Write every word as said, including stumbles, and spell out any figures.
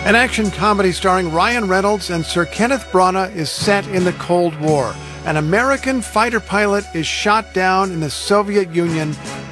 An action comedy starring Ryan Reynolds and Sir Kenneth Branagh is set in the Cold War. An American fighter pilot is shot down in the Soviet Union